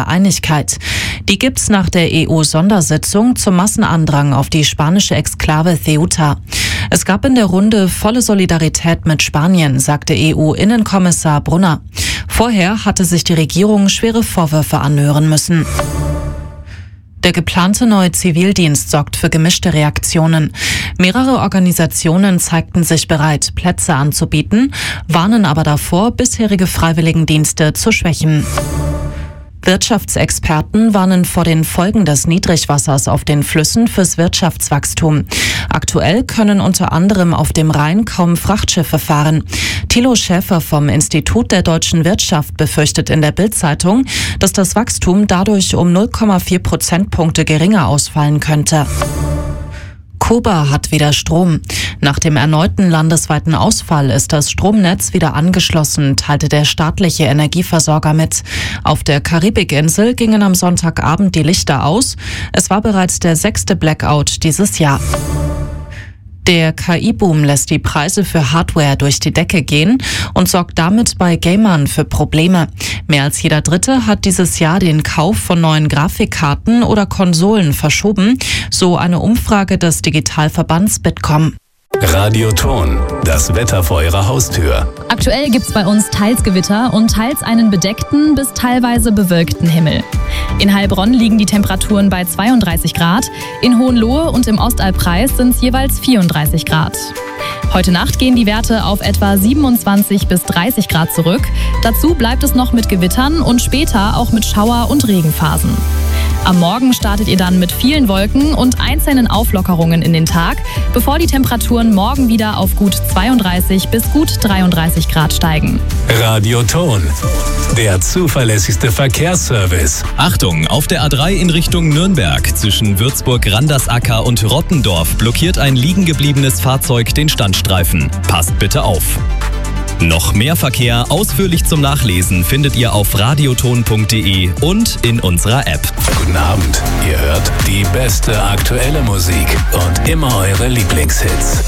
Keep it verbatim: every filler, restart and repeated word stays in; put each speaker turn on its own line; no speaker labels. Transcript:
nationale Einigkeit. Die gibt's nach der E U-Sondersitzung zum Massenandrang auf die spanische Exklave Ceuta. Es gab in der Runde volle Solidarität mit Spanien, sagte E U-Innenkommissar Brunner. Vorher hatte sich die Regierung schwere Vorwürfe anhören müssen. Der geplante neue Zivildienst sorgt für gemischte Reaktionen. Mehrere Organisationen zeigten sich bereit, Plätze anzubieten, warnen aber davor, bisherige Freiwilligendienste zu schwächen. Wirtschaftsexperten warnen vor den Folgen des Niedrigwassers auf den Flüssen fürs Wirtschaftswachstum. Aktuell können unter anderem auf dem Rhein kaum Frachtschiffe fahren. Thilo Schäfer vom Institut der deutschen Wirtschaft befürchtet in der Bild-Zeitung, dass das Wachstum dadurch um null Komma vier Prozentpunkte geringer ausfallen könnte. Kuba hat wieder Strom. Nach dem erneuten landesweiten Ausfall ist das Stromnetz wieder angeschlossen, teilte der staatliche Energieversorger mit. Auf der Karibikinsel gingen am Sonntagabend die Lichter aus. Es war bereits der sechste Blackout dieses Jahr. Der K I-Boom lässt die Preise für Hardware durch die Decke gehen und sorgt damit bei Gamern für Probleme. Mehr als jeder Dritte hat dieses Jahr den Kauf von neuen Grafikkarten oder Konsolen verschoben, so eine Umfrage des Digitalverbands Bitkom.
Radioton, das Wetter vor Ihrer Haustür.
Aktuell gibt's bei uns teils Gewitter und teils einen bedeckten bis teilweise bewölkten Himmel. In Heilbronn liegen die Temperaturen bei zweiunddreißig Grad, in Hohenlohe und im Ostalbkreis sind es jeweils vierunddreißig Grad. Heute Nacht gehen die Werte auf etwa siebenundzwanzig bis dreißig Grad zurück. Dazu bleibt es noch mit Gewittern und später auch mit Schauer- und Regenphasen. Am Morgen startet ihr dann mit vielen Wolken und einzelnen Auflockerungen in den Tag, bevor die Temperaturen morgen wieder auf gut zweiunddreißig bis gut dreiunddreißig Grad steigen.
Radioton, der zuverlässigste Verkehrsservice.
Achtung, auf der A drei in Richtung Nürnberg zwischen Würzburg-Randersacker und Rottendorf blockiert ein liegen gebliebenes Fahrzeug den Standstreifen. Passt bitte auf. Noch mehr Verkehr ausführlich zum Nachlesen findet ihr auf radioton punkt de und in unserer App.
Guten Abend, ihr hört die beste aktuelle Musik und immer eure Lieblingshits.